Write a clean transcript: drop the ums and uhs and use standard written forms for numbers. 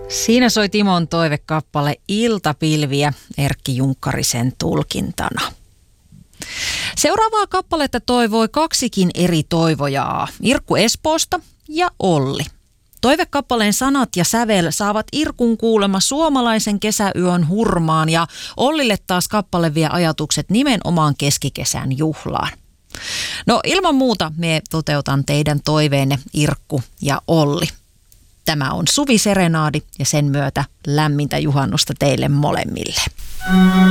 Siinä soi Timon toivekappale Iltapilviä Erkki Junkkarisen tulkintana. Seuraavaa kappaletta toivoi kaksikin eri toivojaa, Irkku Espoosta ja Olli. Toivekappaleen sanat ja sävel saavat Irkun kuulema suomalaisen kesäyön hurmaan ja Ollille taas kappale vie ajatukset nimenomaan keskikesän juhlaan. No ilman muuta me toteutan teidän toiveenne Irkku ja Olli. Tämä on Suviserenaadi ja sen myötä lämmintä juhannusta teille molemmille.